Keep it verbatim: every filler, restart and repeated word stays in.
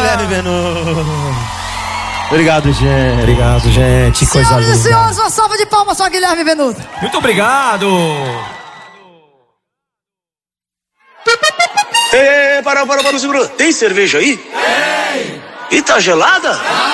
Guilherme Benuto. Obrigado, gente. Obrigado, gente. Que coisa linda. Senhoras e senhores, uma salva de palmas só, Guilherme Benuto. Muito obrigado. Ei, para, para, para, segura. Tem cerveja aí? Tem. E tá gelada?